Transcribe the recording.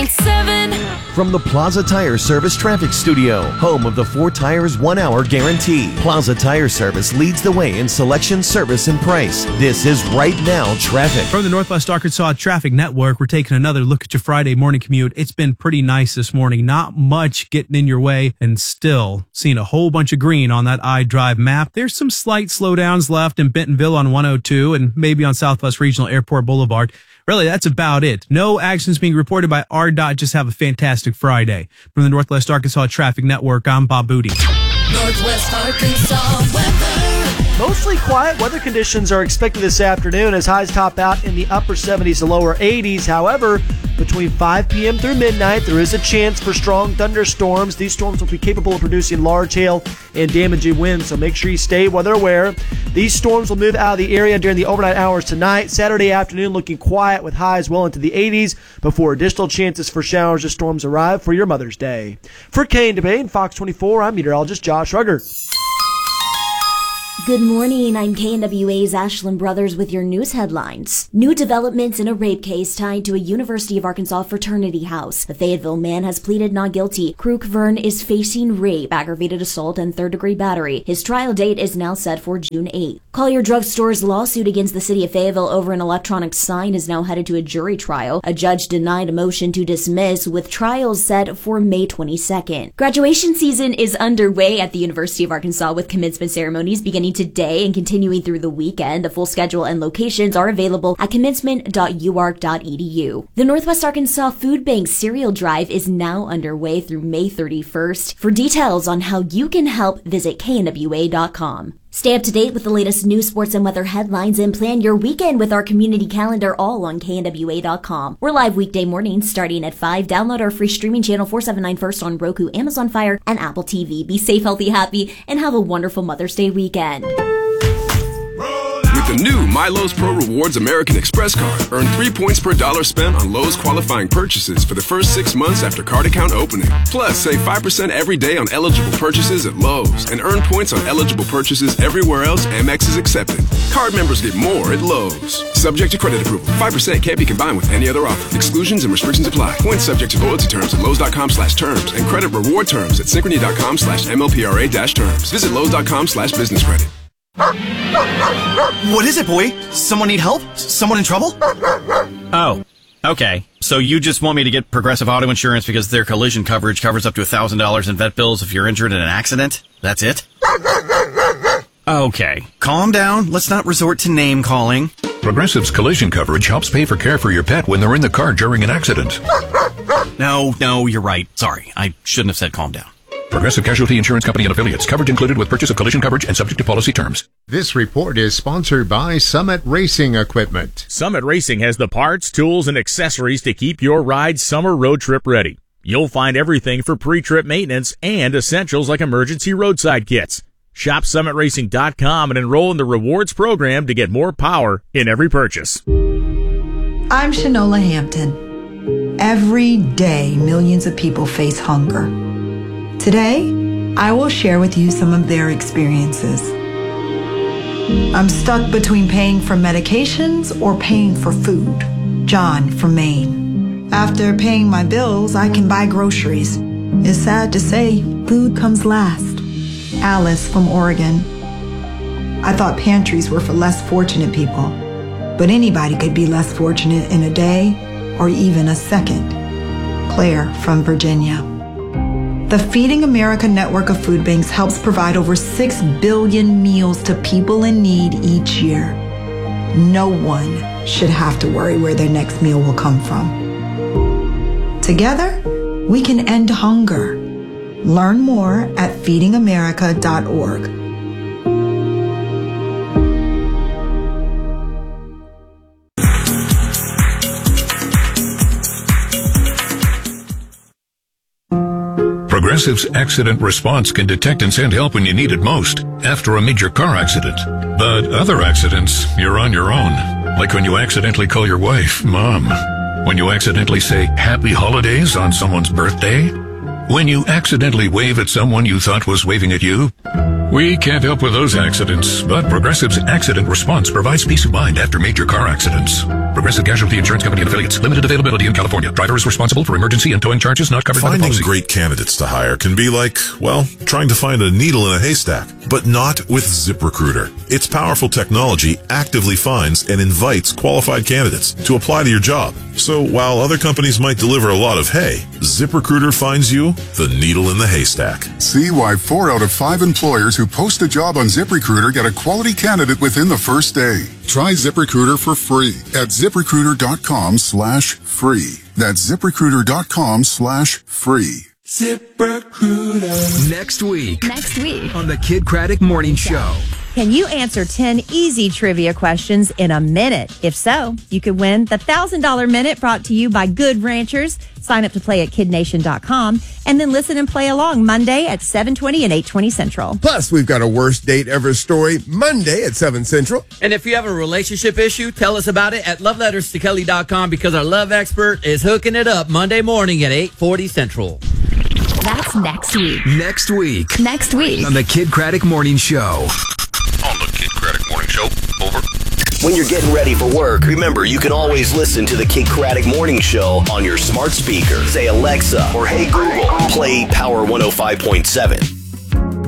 106.7. From the Plaza Tire Service Traffic Studio, home of the 4 Tires 1 Hour Guarantee. Plaza Tire Service leads the way in selection, service, and price. This is Right Now Traffic. From the Northwest Arkansas Traffic Network, we're taking another look at your Friday morning commute. It's been pretty nice this morning. Not much getting in your way, and still seeing a whole bunch of green on that iDrive map. There's some slight slowdowns left in Bentonville on 102 and maybe on Southwest Regional Airport Boulevard. Really, that's about it. No actions being reported by RDOT. Just have a fantastic Friday. From the Northwest Arkansas Traffic Network, I'm Bob Booty. Northwest Arkansas weather. Mostly quiet weather conditions are expected this afternoon as highs top out in the upper 70s to lower 80s. However, between 5 p.m. through midnight, there is a chance for strong thunderstorms. These storms will be capable of producing large hail and damaging winds, so make sure you stay weather aware. These storms will move out of the area during the overnight hours tonight. Saturday afternoon looking quiet with highs well into the 80s before additional chances for showers or storms arrive for your Mother's Day. For K&W and Fox 24, I'm meteorologist Josh Rugger. Good morning, I'm KNWA's Ashland Brothers with your news headlines. New developments in a rape case tied to a University of Arkansas fraternity house. The Fayetteville man has pleaded not guilty. Crook Vern is facing rape, aggravated assault, and third-degree battery. His trial date is now set for June 8th. Collier Drug Store's lawsuit against the city of Fayetteville over an electronic sign is now headed to a jury trial. A judge denied a motion to dismiss, with trials set for May 22nd. Graduation season is underway at the University of Arkansas, with commencement ceremonies beginning today and continuing through the weekend. The full schedule and locations are available at commencement.uark.edu. The Northwest Arkansas Food Bank cereal drive is now underway through May 31st. For details on how you can help, visit knwa.com. Stay up to date with the latest news, sports, and weather headlines and plan your weekend with our community calendar all on knwa.com. We're live weekday mornings starting at 5. Download our free streaming channel 479 First on Roku, Amazon Fire, and Apple TV. Be safe, healthy, happy, and have a wonderful Mother's Day weekend. With the new MyLowe's Pro Rewards American Express card, earn 3 points per dollar spent on Lowe's qualifying purchases for the first 6 months after card account opening. Plus, save 5% every day on eligible purchases at Lowe's and earn points on eligible purchases everywhere else Amex is accepted. Card members get more at Lowe's. Subject to credit approval. 5% can't be combined with any other offer. Exclusions and restrictions apply. Points subject to loyalty terms at Lowe's.com/terms and credit reward terms at Synchrony.com/MLPRA-terms. Visit Lowe's.com/business credit. What is it, boy? Someone need help? Someone in trouble? Oh, okay. So you just want me to get Progressive Auto Insurance because their collision coverage covers up to $1,000 in vet bills if you're injured in an accident? That's it? Okay. Calm down. Let's not resort to name calling. Progressive's collision coverage helps pay for care for your pet when they're in the car during an accident. No, you're right. Sorry. I shouldn't have said calm down. Progressive Casualty Insurance Company and Affiliates. Coverage included with purchase of collision coverage and subject to policy terms. This report is sponsored by Summit Racing Equipment. Summit Racing has the parts, tools, and accessories to keep your ride summer road trip ready. You'll find everything for pre-trip maintenance and essentials like emergency roadside kits. Shop SummitRacing.com and enroll in the rewards program to get more power in every purchase. I'm Shanola Hampton. Every day, millions of people face hunger. Today, I will share with you some of their experiences. I'm stuck between paying for medications or paying for food. John from Maine. After paying my bills, I can buy groceries. It's sad to say, food comes last. Alice from Oregon. I thought pantries were for less fortunate people, but anybody could be less fortunate in a day or even a second. Claire from Virginia. The Feeding America network of food banks helps provide over 6 billion meals to people in need each year. No one should have to worry where their next meal will come from. Together, we can end hunger. Learn more at feedingamerica.org. Progressive's accident response can detect and send help when you need it most, after a major car accident. But other accidents, you're on your own. Like when you accidentally call your wife Mom. When you accidentally say Happy Holidays on someone's birthday. When you accidentally wave at someone you thought was waving at you. We can't help with those accidents, but Progressive's accident response provides peace of mind after major car accidents. Progressive Casualty Insurance Company and Affiliates. Limited availability in California. Driver is responsible for emergency and towing charges not covered by the policy. Finding great candidates to hire can be like, well, trying to find a needle in a haystack, but not with ZipRecruiter. Its powerful technology actively finds and invites qualified candidates to apply to your job. So while other companies might deliver a lot of hay, ZipRecruiter finds you the needle in the haystack. See why 4 out of 5 employers who post a job on ZipRecruiter get a quality candidate within the first day. Try ZipRecruiter for free at ZipRecruiter.com/free. That's ZipRecruiter.com/free. ZipRecruiter. Next week on the Kid Craddock Morning Show. Can you answer 10 easy trivia questions in a minute? If so, you could win the $1,000 Minute brought to you by Good Ranchers. Sign up to play at KidNation.com and then listen and play along Monday at 7:20 and 8:20 Central. Plus, we've got a worst date ever story Monday at 7 Central. And if you have a relationship issue, tell us about it at loveletterstokelly.com because our love expert is hooking it up Monday morning at 8:40 Central. That's next week. Next week on the Kid Craddock Morning Show. On the Kid Craddock Morning Show. Over. When you're getting ready for work, remember you can always listen to the Kid Craddock Morning Show on your smart speaker. Say Alexa or Hey Google, play Power 105.7.